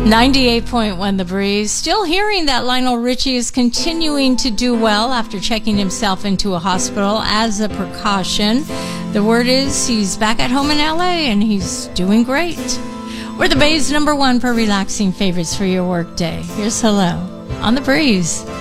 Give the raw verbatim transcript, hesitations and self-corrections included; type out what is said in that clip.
ninety-eight point one The Breeze. Still hearing that Lionel Richie is continuing to do well after checking himself into a hospital as a precaution. The word is he's back at home in L A and he's doing great. We're the Bay's number one for relaxing favorites for your work day. Here's Hello on The Breeze.